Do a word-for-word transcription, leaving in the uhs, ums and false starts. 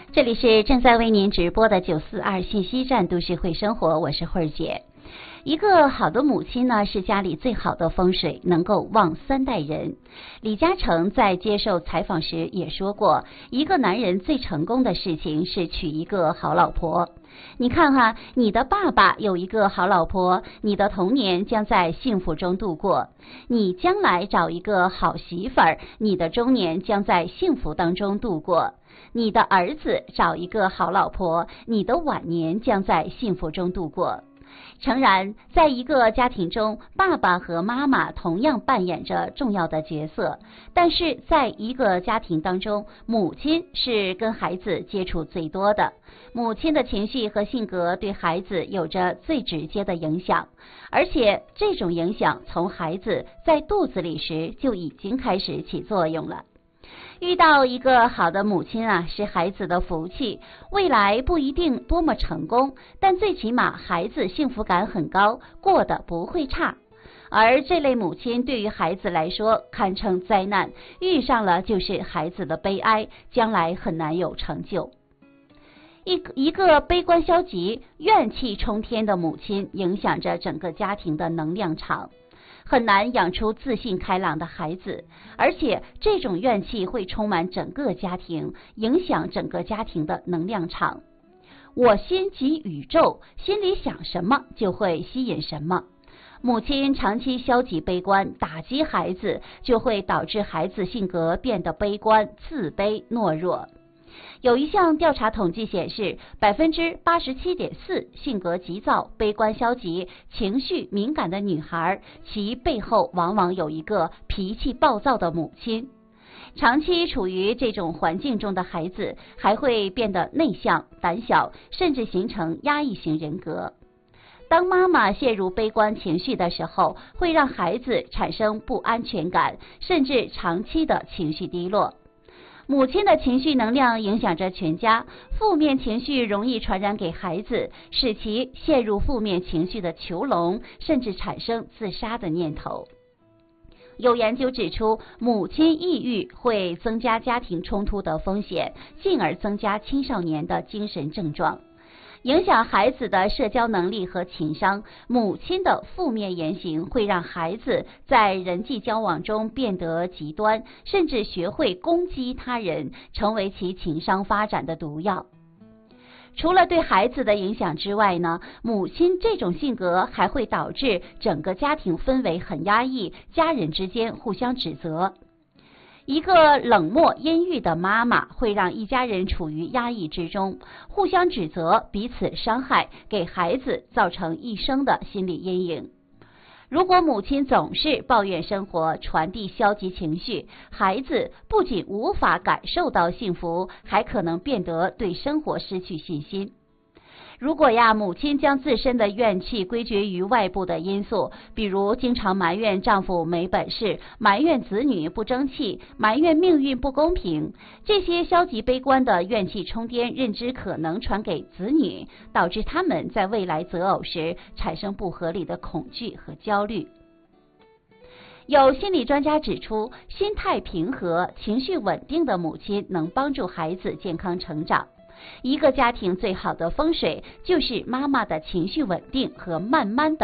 这里是正在为您直播的九四二信息站都市会生活，我是慧儿姐。一个好的母亲呢，是家里最好的风水，能够旺三代人。李嘉诚在接受采访时也说过，一个男人最成功的事情是娶一个好老婆。你看哈，你的爸爸有一个好老婆，你的童年将在幸福中度过；你将来找一个好媳妇儿，你的中年将在幸福当中度过；你的儿子找一个好老婆，你的晚年将在幸福中度过。诚然，在一个家庭中，爸爸和妈妈同样扮演着重要的角色，但是在一个家庭当中，母亲是跟孩子接触最多的，母亲的情绪和性格对孩子有着最直接的影响，而且这种影响从孩子在肚子里时就已经开始起作用了。遇到一个好的母亲啊，是孩子的福气，未来不一定多么成功，但最起码孩子幸福感很高，过得不会差。而这类母亲对于孩子来说堪称灾难，遇上了就是孩子的悲哀，将来很难有成就。一一个悲观消极、怨气冲天的母亲，影响着整个家庭的能量场，很难养出自信开朗的孩子，而且这种怨气会充满整个家庭，影响整个家庭的能量场。我心即宇宙，心里想什么就会吸引什么。母亲长期消极悲观，打击孩子，就会导致孩子性格变得悲观、自卑、懦弱。有一项调查统计显示，百分之八十七点四性格急躁、悲观消极、情绪敏感的女孩，其背后往往有一个脾气暴躁的母亲。长期处于这种环境中的孩子，还会变得内向、胆小，甚至形成压抑型人格。当妈妈陷入悲观情绪的时候，会让孩子产生不安全感，甚至长期的情绪低落。母亲的情绪能量影响着全家，负面情绪容易传染给孩子，使其陷入负面情绪的囚笼，甚至产生自杀的念头。有研究指出，母亲抑郁会增加家庭冲突的风险，进而增加青少年的精神症状。影响孩子的社交能力和情商，母亲的负面言行会让孩子在人际交往中变得极端，甚至学会攻击他人，成为其情商发展的毒药。除了对孩子的影响之外呢，母亲这种性格还会导致整个家庭氛围很压抑，家人之间互相指责。一个冷漠阴郁的妈妈会让一家人处于压抑之中，互相指责，彼此伤害，给孩子造成一生的心理阴影。如果母亲总是抱怨生活，传递消极情绪，孩子不仅无法感受到幸福，还可能变得对生活失去信心。如果呀，母亲将自身的怨气归结于外部的因素，比如经常埋怨丈夫没本事，埋怨子女不争气，埋怨命运不公平，这些消极悲观的怨气冲天认知可能传给子女，导致他们在未来择偶时产生不合理的恐惧和焦虑。有心理专家指出，心态平和、情绪稳定的母亲能帮助孩子健康成长。一个家庭最好的风水，就是妈妈的情绪稳定和慢慢的